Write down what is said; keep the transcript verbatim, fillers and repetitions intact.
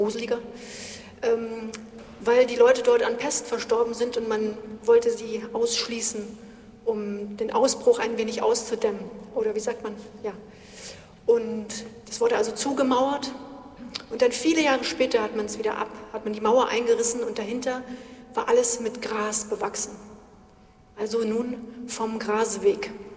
gruseliger, ähm, weil die Leute dort an Pest verstorben sind und man wollte sie ausschließen, um den Ausbruch ein wenig auszudämmen. Oder wie sagt man? Ja. Und das wurde also zugemauert. Und dann viele Jahre später hat man es wieder ab, hat man die Mauer eingerissen und dahinter war alles mit Gras bewachsen. Also nun vom Grasweg.